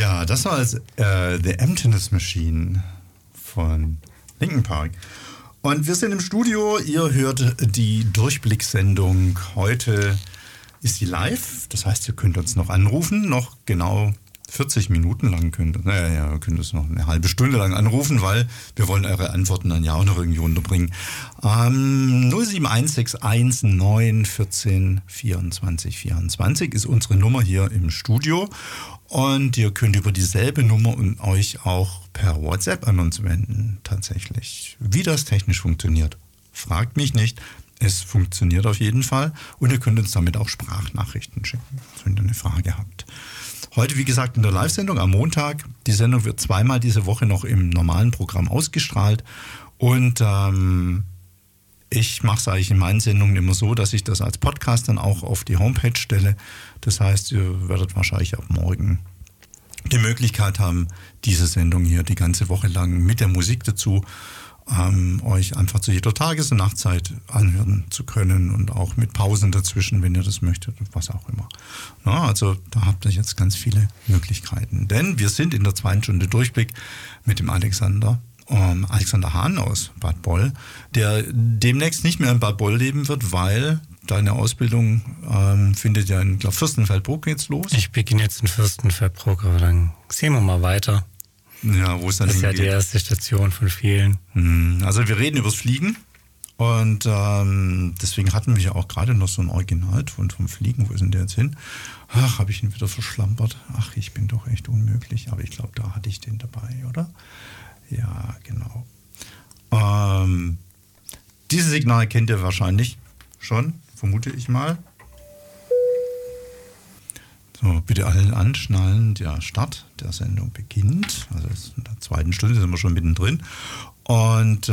Ja, das war The Emptiness Machine von Linkin Park. Und wir sind im Studio, ihr hört die Durchblicksendung. Heute ist die live, das heißt, ihr könnt uns noch anrufen, noch genau 40 Minuten lang könnt ihr es noch eine halbe Stunde lang anrufen, weil wir wollen eure Antworten dann ja auch noch irgendwie unterbringen. 07161 914 24 24 ist unsere Nummer hier im Studio und ihr könnt über dieselbe Nummer und euch auch per WhatsApp an uns wenden, tatsächlich. Wie das technisch funktioniert, fragt mich nicht. Es funktioniert auf jeden Fall und ihr könnt uns damit auch Sprachnachrichten schicken, wenn ihr eine Frage habt. Heute, wie gesagt, in der Live-Sendung am Montag. Die Sendung wird zweimal diese Woche noch im normalen Programm ausgestrahlt. Und ich mache es eigentlich in meinen Sendungen immer so, dass ich das als Podcast dann auch auf die Homepage stelle. Das heißt, ihr werdet wahrscheinlich ab morgen die Möglichkeit haben, diese Sendung hier die ganze Woche lang mit der Musik dazu euch einfach zu jeder Tages- und Nachtzeit anhören zu können und auch mit Pausen dazwischen, wenn ihr das möchtet, was auch immer. Na, also da habt ihr jetzt ganz viele Möglichkeiten. Denn wir sind in der 2. Stunde Durchblick mit dem Alexander Hahn aus Bad Boll, der demnächst nicht mehr in Bad Boll leben wird, weil deine Ausbildung findet ja in Fürstenfeldbruck jetzt los. Ich beginne jetzt in Fürstenfeldbruck, aber dann sehen wir mal weiter. Ja, wo es dann hingeht. Das ist ja die erste Station von vielen. Also wir reden übers Fliegen und deswegen hatten wir ja auch gerade noch so ein Originalton vom Fliegen. Wo ist denn der jetzt hin? Ach, habe ich ihn wieder verschlampert. Ach, ich bin doch echt unmöglich. Aber ich glaube, da hatte ich den dabei, oder? Ja, genau. Dieses Signal kennt ihr wahrscheinlich schon, vermute ich mal. So, bitte alle anschnallen, der Start der Sendung beginnt. Also in der 2. Stunde sind wir schon mittendrin. Und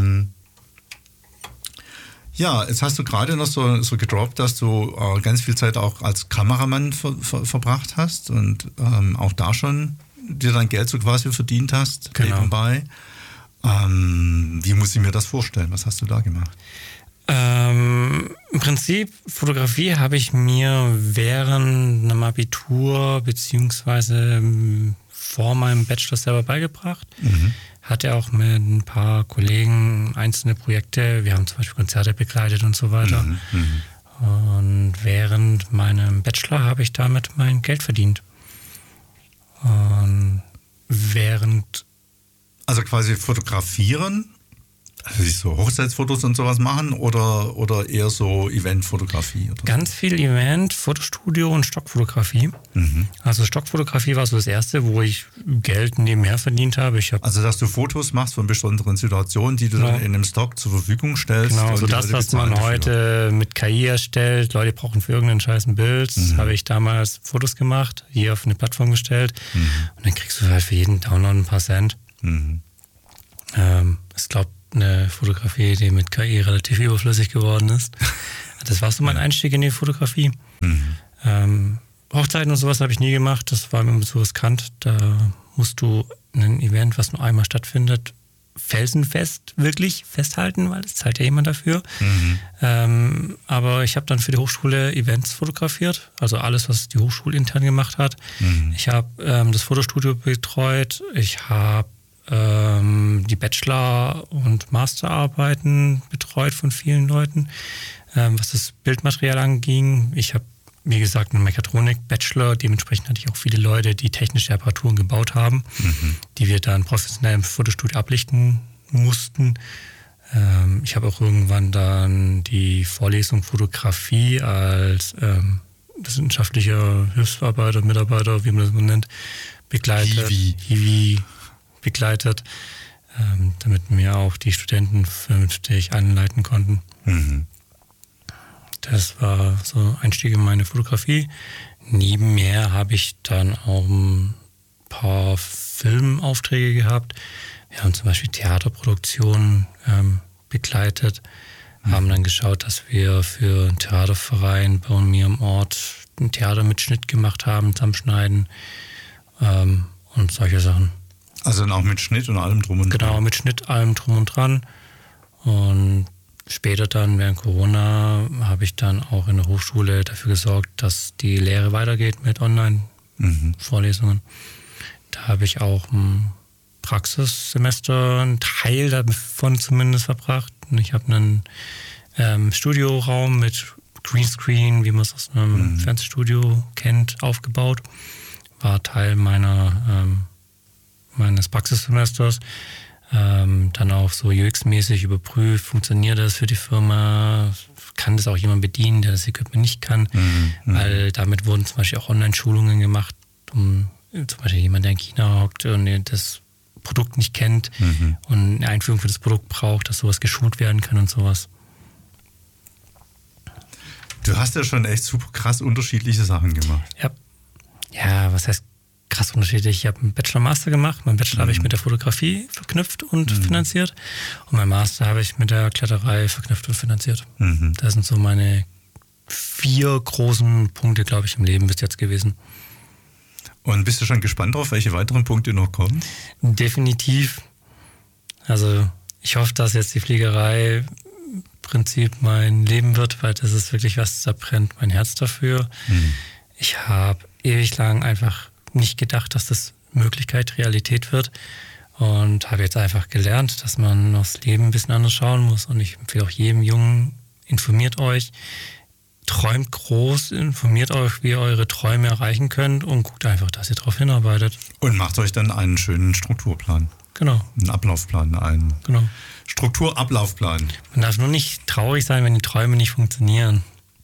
jetzt hast du gerade noch so gedroppt, dass du ganz viel Zeit auch als Kameramann verbracht hast und auch da schon dir dein Geld so quasi verdient hast, genau, nebenbei. Wie muss ich mir das vorstellen? Was hast du da gemacht? Im Prinzip, Fotografie habe ich mir während einem Abitur beziehungsweise vor meinem Bachelor selber beigebracht. Hatte auch mit ein paar Kollegen einzelne Projekte. Wir haben zum Beispiel Konzerte begleitet und so weiter. Und während meinem Bachelor habe ich damit mein Geld verdient. Und also quasi fotografieren? Also so Hochzeitsfotos und sowas machen oder eher so Eventfotografie? Oder ganz viel Event, Fotostudio und Stockfotografie. Also Stockfotografie war so das Erste, wo ich Geld nebenher verdient habe. Also dass du Fotos machst von besonderen Situationen, die du dann in einem Stock zur Verfügung stellst. Genau, also das, was man heute mit KI erstellt. Leute brauchen für irgendeinen scheiß ein Bild. Habe ich damals Fotos gemacht, hier auf eine Plattform gestellt. Und dann kriegst du halt für jeden Download ein paar Cent. Ich glaube, eine Fotografie, die mit KI relativ überflüssig geworden ist. Das war so mein Einstieg in die Fotografie. Hochzeiten und sowas habe ich nie gemacht, das war mir so riskant. Da musst du ein Event, was nur einmal stattfindet, felsenfest wirklich festhalten, weil es zahlt ja jemand dafür. Aber ich habe dann für die Hochschule Events fotografiert, also alles, was die Hochschule intern gemacht hat. Ich habe das Fotostudio betreut, ich habe die Bachelor- und Masterarbeiten betreut von vielen Leuten, was das Bildmaterial anging. Ich habe, wie gesagt, einen Mechatronik-Bachelor, dementsprechend hatte ich auch viele Leute, die technische Apparaturen gebaut haben, die wir dann professionell im Fotostudio ablichten mussten. Ich habe auch irgendwann dann die Vorlesung Fotografie als wissenschaftlicher Hilfsarbeiter, Mitarbeiter, wie man das so nennt, begleitet. Damit mir auch die Studenten vernünftig anleiten konnten. Das war so Einstieg in meine Fotografie. Nebenher habe ich dann auch ein paar Filmaufträge gehabt. Wir haben zum Beispiel Theaterproduktionen begleitet, haben dann geschaut, dass wir für einen Theaterverein bei mir im Ort einen Theatermitschnitt gemacht haben, Zusammenschneiden und solche Sachen. Also dann auch mit Schnitt und allem drum und dran? Genau, mit Schnitt, allem drum und dran. Und später dann, während Corona, habe ich dann auch in der Hochschule dafür gesorgt, dass die Lehre weitergeht mit Online-Vorlesungen. Da habe ich auch ein Praxissemester, einen Teil davon zumindest verbracht. Und ich habe einen Studioraum mit Greenscreen, wie man es aus einem Fernsehstudio kennt, aufgebaut. War Teil meines Praxissemesters. Dann auch so UX-mäßig überprüft, funktioniert das für die Firma, kann das auch jemand bedienen, der das Equipment nicht kann, weil damit wurden zum Beispiel auch Online-Schulungen gemacht, um zum Beispiel jemand, der in China hockt und das Produkt nicht kennt und eine Einführung für das Produkt braucht, dass sowas geschult werden kann und sowas. Du hast ja schon echt super krass unterschiedliche Sachen gemacht. Ja, was heißt krass unterschiedlich? Ich habe einen Bachelor-Master gemacht. Mein Bachelor habe ich mit der Fotografie verknüpft und finanziert. Und mein Master habe ich mit der Kletterei verknüpft und finanziert. Das sind so meine 4 großen Punkte, glaube ich, im Leben bis jetzt gewesen. Und bist du schon gespannt drauf, welche weiteren Punkte noch kommen? Definitiv. Also ich hoffe, dass jetzt die Fliegerei im Prinzip mein Leben wird, weil das ist wirklich was, da brennt mein Herz dafür. Ich habe ewig lang einfach nicht gedacht, dass das Möglichkeit, Realität wird und habe jetzt einfach gelernt, dass man aufs Leben ein bisschen anders schauen muss und ich empfehle auch jedem Jungen, informiert euch, träumt groß, informiert euch, wie ihr eure Träume erreichen könnt und guckt einfach, dass ihr darauf hinarbeitet. Und macht euch dann einen schönen Strukturplan. Genau. Einen Ablaufplan, einen Strukturablaufplan. Man darf nur nicht traurig sein, wenn die Träume nicht funktionieren.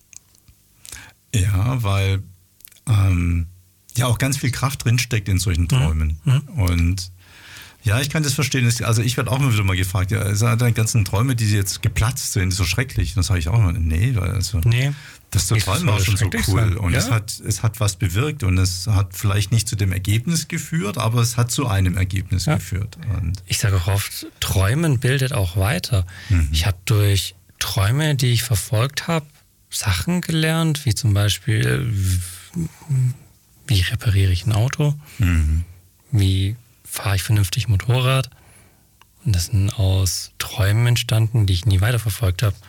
Ja, weil ja auch ganz viel Kraft drinsteckt in solchen Träumen. Und ja, ich kann das verstehen. Also ich werde auch immer wieder mal gefragt, ja, sind deine ganzen Träume, die jetzt geplatzt sind, so schrecklich? Dann sage ich auch immer, das zu träumen war schon so cool. Und es hat was bewirkt und es hat vielleicht nicht zu dem Ergebnis geführt, aber es hat zu einem Ergebnis geführt. Und ich sage auch oft, Träumen bildet auch weiter. Ich habe durch Träume, die ich verfolgt habe, Sachen gelernt, wie zum Beispiel, wie repariere ich ein Auto, wie fahre ich vernünftig Motorrad. Und das sind aus Träumen entstanden, die ich nie weiterverfolgt habe.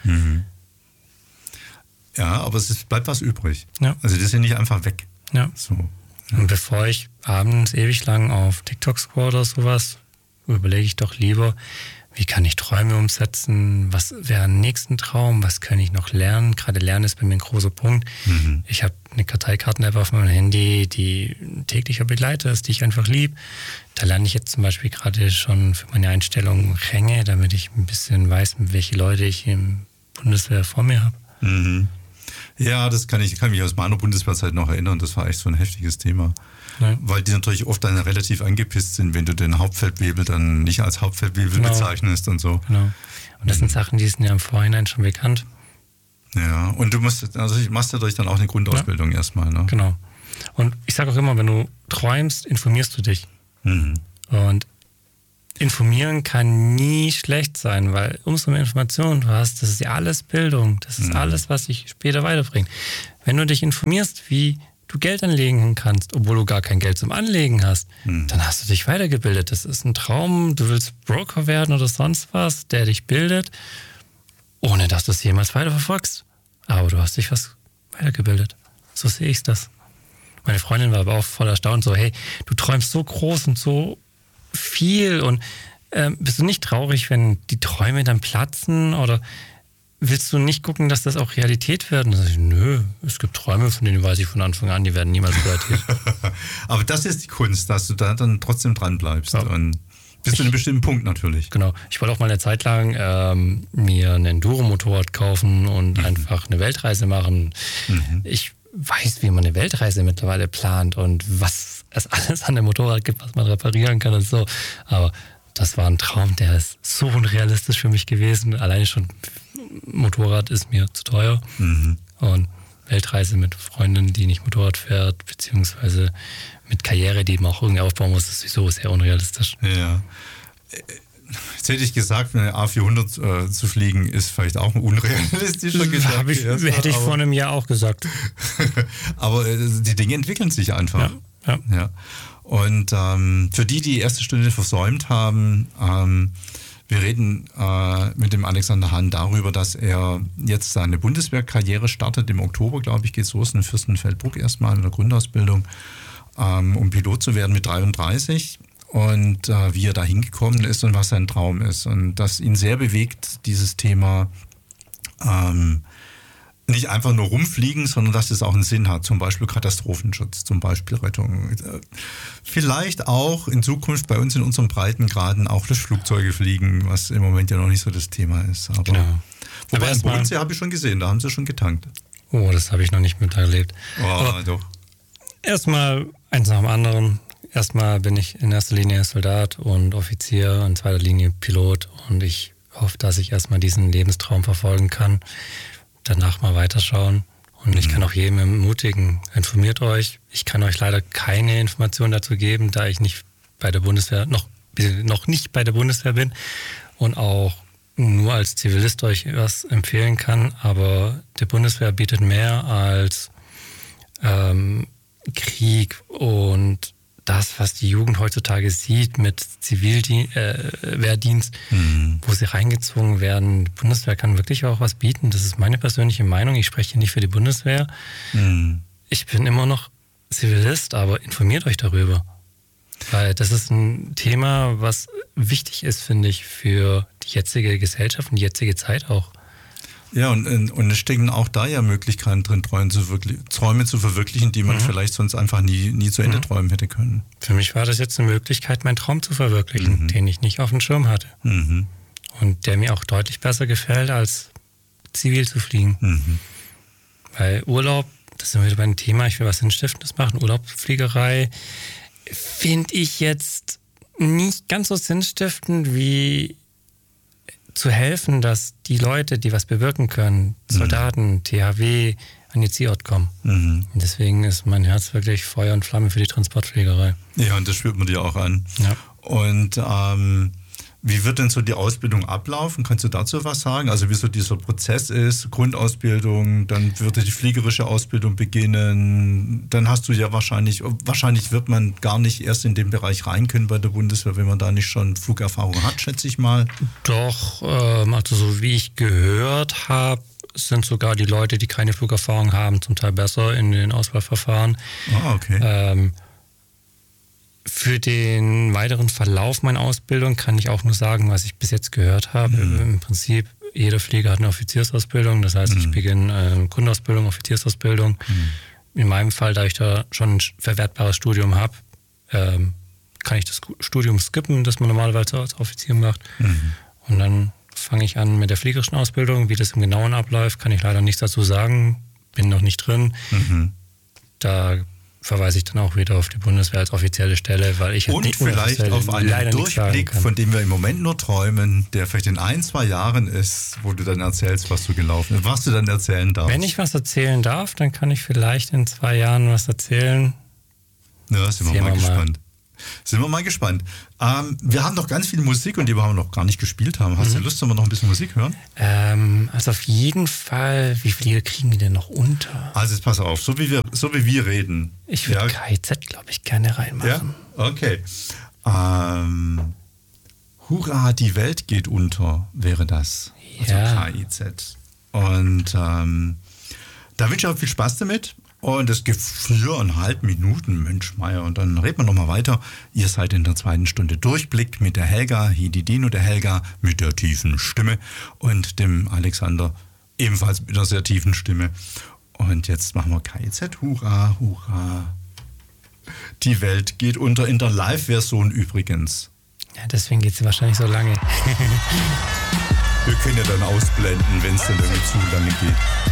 Ja, aber bleibt was übrig. Ja. Also das ist ja nicht einfach weg. Ja. So. Und bevor ich abends ewig lang auf TikTok scroll oder sowas, überlege ich doch lieber, wie kann ich Träume umsetzen? Was wäre ein nächsten Traum? Was kann ich noch lernen? Gerade Lernen ist bei mir ein großer Punkt. Ich habe eine Karteikarten-App auf meinem Handy, die ein täglicher Begleiter ist, die ich einfach liebe. Da lerne ich jetzt zum Beispiel gerade schon für meine Einstellung Ränge, damit ich ein bisschen weiß, welche Leute ich im Bundeswehr vor mir habe. Ja, das kann mich aus meiner Bundeswehrzeit noch erinnern. Das war echt so ein heftiges Thema. Ja. Weil die natürlich oft dann relativ angepisst sind, wenn du den Hauptfeldwebel dann nicht als Hauptfeldwebel bezeichnest und so. Genau. Und das sind Sachen, die sind ja im Vorhinein schon bekannt. Ja, und du machst dadurch dann auch eine Grundausbildung erstmal, ne? Genau. Und ich sage auch immer, wenn du träumst, informierst du dich. Und informieren kann nie schlecht sein, weil umso mehr Informationen du hast, das ist ja alles Bildung, das ist alles, was dich später weiterbringt. Wenn du dich informierst, wie du Geld anlegen kannst, obwohl du gar kein Geld zum Anlegen hast, dann hast du dich weitergebildet. Das ist ein Traum, du willst Broker werden oder sonst was, der dich bildet, ohne dass du es jemals weiterverfolgst. Aber du hast dich was weitergebildet. So sehe ich das. Meine Freundin war aber auch voll erstaunt, so, hey, du träumst so groß und so viel und bist du nicht traurig, wenn die Träume dann platzen oder willst du nicht gucken, dass das auch Realität wird? Und dann sage ich, nö, es gibt Träume, von denen weiß ich von Anfang an, die werden niemals Realität. Aber das ist die Kunst, dass du da dann trotzdem dran bleibst. Ja. Und bis zu einem bestimmten Punkt natürlich. Genau. Ich wollte auch mal eine Zeit lang mir ein Enduro-Motorrad kaufen und einfach eine Weltreise machen. Ich weiß, wie man eine Weltreise mittlerweile plant und was es alles an dem Motorrad gibt, was man reparieren kann und so. Aber das war ein Traum, der ist so unrealistisch für mich gewesen. Alleine schon Motorrad ist mir zu teuer. Und Weltreise mit Freundin, die nicht Motorrad fährt, beziehungsweise mit Karriere, die man auch irgendwie aufbauen muss, ist sowieso sehr unrealistisch. Ja. Jetzt hätte ich gesagt, eine A400 zu fliegen, ist vielleicht auch ein unrealistischer Gedanke. Hätte ich vor einem Jahr auch gesagt. Aber die Dinge entwickeln sich einfach. Ja. Und für die erste Stunde versäumt haben, wir reden mit dem Alexander Hahn darüber, dass er jetzt seine Bundeswehrkarriere startet. Im Oktober, glaube ich, geht es los in Fürstenfeldbruck erstmal in der Grundausbildung. um Pilot zu werden mit 33 und wie er da hingekommen ist und was sein Traum ist. Und das ihn sehr bewegt, dieses Thema nicht einfach nur rumfliegen, sondern dass es auch einen Sinn hat. Zum Beispiel Katastrophenschutz, zum Beispiel Rettung. Vielleicht auch in Zukunft bei uns in unseren Breitengraden auch das Flugzeuge fliegen, was im Moment ja noch nicht so das Thema ist. Aber, Genau. wobei im Bodensee habe ich schon gesehen, da haben sie schon getankt. Oh, das habe ich noch nicht miterlebt. Oh, doch. Erstmal eins nach dem anderen. Erstmal bin ich in erster Linie Soldat und Offizier, in zweiter Linie Pilot und ich hoffe, dass ich erstmal diesen Lebenstraum verfolgen kann. Danach mal weiterschauen. Und ich kann auch jedem ermutigen, informiert euch. Ich kann euch leider keine Informationen dazu geben, da ich nicht bei der Bundeswehr, noch nicht bei der Bundeswehr bin und auch nur als Zivilist euch was empfehlen kann. Aber die Bundeswehr bietet mehr als Krieg und das, was die Jugend heutzutage sieht mit Zivilwehrdienst, wo sie reingezwungen werden. Die Bundeswehr kann wirklich auch was bieten. Das ist meine persönliche Meinung. Ich spreche nicht für die Bundeswehr. Ich bin immer noch Zivilist, aber informiert euch darüber. Weil das ist ein Thema, was wichtig ist, finde ich, für die jetzige Gesellschaft und die jetzige Zeit auch. Ja, und es stecken auch da ja Möglichkeiten drin, Träume zu verwirklichen, die man vielleicht sonst einfach nie zu Ende träumen hätte können. Für mich war das jetzt eine Möglichkeit, meinen Traum zu verwirklichen, den ich nicht auf dem Schirm hatte. Und der mir auch deutlich besser gefällt, als zivil zu fliegen. Weil Urlaub, das sind wir wieder beim Thema, ich will was Sinnstiftendes machen, Urlaubsfliegerei, finde ich jetzt nicht ganz so sinnstiftend wie zu helfen, dass die Leute, die was bewirken können, Soldaten, THW, an ihr Zielort kommen. Und deswegen ist mein Herz wirklich Feuer und Flamme für die Transportfliegerei. Ja, und das spürt man dir auch an. Ja. Und wie wird denn so die Ausbildung ablaufen? Kannst du dazu was sagen? Also wie so dieser Prozess ist, Grundausbildung, dann wird die fliegerische Ausbildung beginnen, dann hast du ja wahrscheinlich wird man gar nicht erst in den Bereich rein können bei der Bundeswehr, wenn man da nicht schon Flugerfahrung hat, schätze ich mal. Doch, also so wie ich gehört habe, sind sogar die Leute, die keine Flugerfahrung haben, zum Teil besser in den Auswahlverfahren. Ah, okay. Für den weiteren Verlauf meiner Ausbildung kann ich auch nur sagen, was ich bis jetzt gehört habe. Im Prinzip, jeder Flieger hat eine Offiziersausbildung. Das heißt, ich beginne Grundausbildung, Offiziersausbildung. In meinem Fall, da ich da schon ein verwertbares Studium habe, kann ich das Studium skippen, das man normalerweise als Offizier macht. Und dann fange ich an mit der fliegerischen Ausbildung. Wie das im Genauen abläuft, kann ich leider nichts dazu sagen. Bin noch nicht drin. Da verweise ich dann auch wieder auf die Bundeswehr als offizielle Stelle, weil ich und vielleicht auf einen Durchblick, von dem wir im Moment nur träumen, der vielleicht in 1-2 Jahren ist, wo du dann erzählst, was du gelaufen ist, was du dann erzählen darfst. Wenn ich was erzählen darf, dann kann ich vielleicht in 2 Jahren was erzählen. Ja, sind wir mal gespannt. Sind wir mal gespannt. Wir haben noch ganz viel Musik und die wir noch gar nicht gespielt haben. Hast du Lust, sollen wir noch ein bisschen Musik hören? Also auf jeden Fall. Wie viele kriegen die denn noch unter? Also jetzt pass auf, so wie wir reden. Ich würde KIZ, glaube ich, gerne reinmachen. Ja? Okay. Hurra, die Welt geht unter, wäre das. Ja. Also KIZ. Und da wünsche ich auch viel Spaß damit. Und es gibt 4,5 Minuten, Mensch Meier. Und dann reden wir nochmal weiter. Ihr seid in der 2. Stunde Durchblick mit der Helga, Hididino, der Helga mit der tiefen Stimme und dem Alexander ebenfalls mit einer sehr tiefen Stimme. Und jetzt machen wir KIZ. Hurra, hurra. Die Welt geht unter, in der Live-Version übrigens. Ja, deswegen geht sie wahrscheinlich so lange. Wir können ja dann ausblenden, wenn es dann irgendwie zu lange geht.